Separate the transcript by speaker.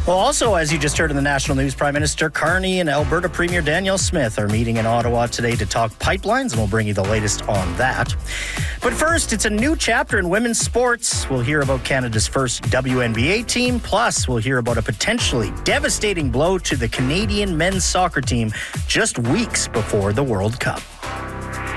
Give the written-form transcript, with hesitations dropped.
Speaker 1: Well, also, as you just heard in the national news, Prime Minister Carney and Alberta Premier Danielle Smith are meeting in Ottawa today to talk pipelines, and we'll bring you the latest on that. But first, it's a new chapter in women's sports. We'll hear about Canada's first WNBA team, plus we'll hear about a potentially devastating blow to the Canadian men's soccer team just weeks before the World Cup.